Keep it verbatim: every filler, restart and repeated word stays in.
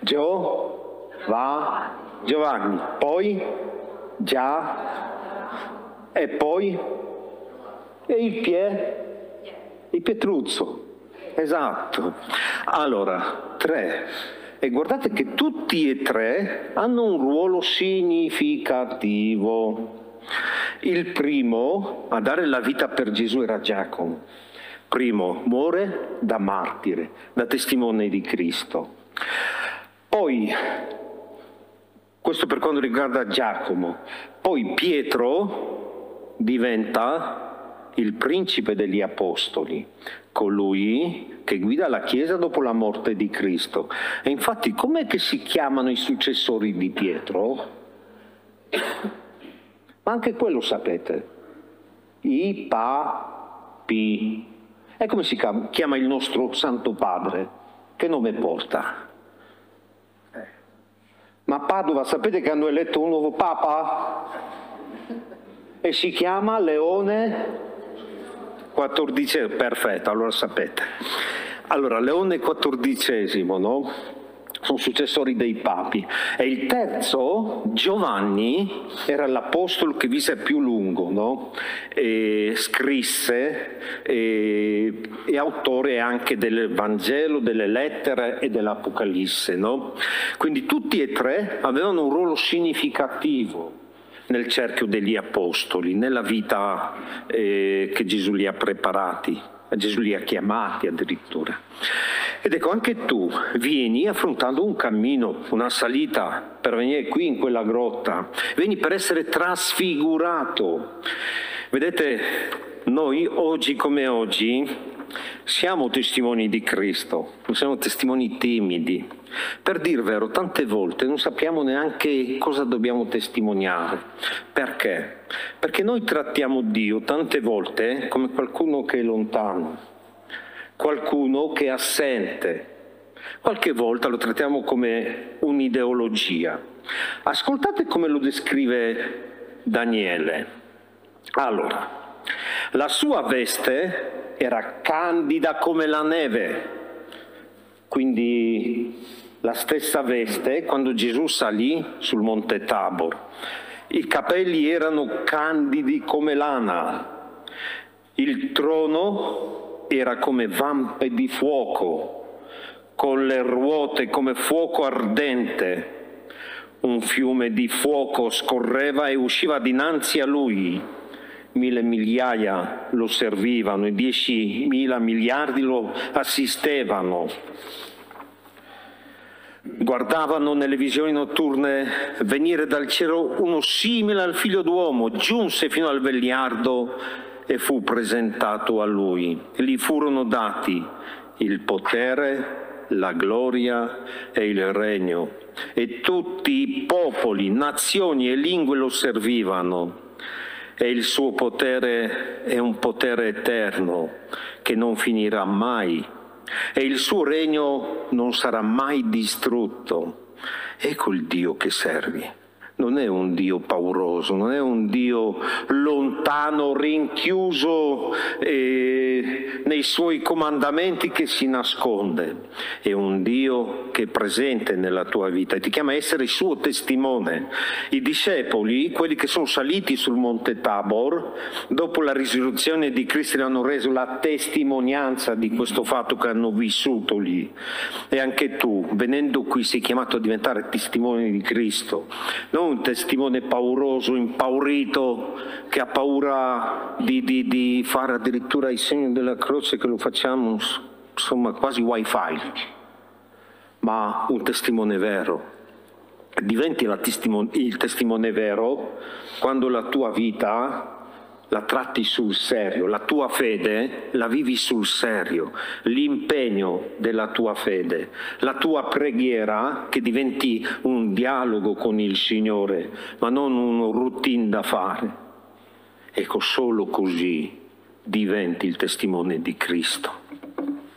Gio, va, Giovanni, poi, già, e poi, e il Pie, il Pietruzzo, esatto. Allora, tre. E guardate che tutti e tre hanno un ruolo significativo. Il primo a dare la vita per Gesù era Giacomo. Primo, muore da martire, da testimone di Cristo. Poi, questo per quanto riguarda Giacomo, poi Pietro diventa il principe degli apostoli, colui che guida la Chiesa dopo la morte di Cristo. E infatti, com'è che si chiamano i successori di Pietro? Ma anche quello sapete, i papi. E come si chiama il nostro Santo Padre? Che nome porta? Eh. Ma a Padova sapete che hanno eletto un nuovo Papa? E si chiama Leone quattordicesimo, perfetto, allora sapete. Allora, Leone quattordicesimo, no? Sono successori dei papi. E il terzo, Giovanni, era l'apostolo che visse più lungo, no? E scrisse e, e autore anche del Vangelo, delle lettere e dell'Apocalisse, no? Quindi tutti e tre avevano un ruolo significativo nel cerchio degli apostoli, nella vita eh, che Gesù li ha preparati, Gesù li ha chiamati addirittura. Ed ecco, anche tu vieni affrontando un cammino, una salita per venire qui in quella grotta, vieni per essere trasfigurato. Vedete, noi oggi come oggi siamo testimoni di Cristo, non siamo testimoni timidi. Per dir vero, tante volte non sappiamo neanche cosa dobbiamo testimoniare. Perché? Perché noi trattiamo Dio tante volte come qualcuno che è lontano, qualcuno che è assente. Qualche volta lo trattiamo come un'ideologia. Ascoltate come lo descrive Daniele. Allora, la sua veste era candida come la neve, quindi la stessa veste quando Gesù salì sul monte Tabor. I capelli erano candidi come lana, il trono era come vampe di fuoco, con le ruote come fuoco ardente. Un fiume di fuoco scorreva e usciva dinanzi a lui. Mille migliaia lo servivano e dieci mila miliardi lo assistevano. Guardavano nelle visioni notturne venire dal cielo uno simile al figlio d'uomo, giunse fino al vegliardo e fu presentato a lui. Gli furono dati il potere, la gloria e il regno, e tutti i popoli, nazioni e lingue lo servivano. E il suo potere è un potere eterno che non finirà mai, e il suo regno non sarà mai distrutto. Ecco il Dio che servi. Non è un Dio pauroso, non è un Dio lontano, rinchiuso eh, nei suoi comandamenti che si nasconde. È un Dio che è presente nella tua vita e ti chiama a essere il suo testimone. I discepoli, quelli che sono saliti sul monte Tabor, dopo la risurrezione di Cristo, hanno reso la testimonianza di questo fatto che hanno vissuto lì. E anche tu, venendo qui, sei chiamato a diventare testimone di Cristo. Non un testimone pauroso, impaurito, che ha paura di, di, di fare addirittura il segno della croce, che lo facciamo insomma quasi wifi, ma un testimone vero. Diventi la testimone, il testimone vero quando la tua vita la tratti sul serio, la tua fede la vivi sul serio, l'impegno della tua fede, la tua preghiera che diventi un dialogo con il Signore, ma non un routine da fare. Ecco, solo così diventi il testimone di Cristo.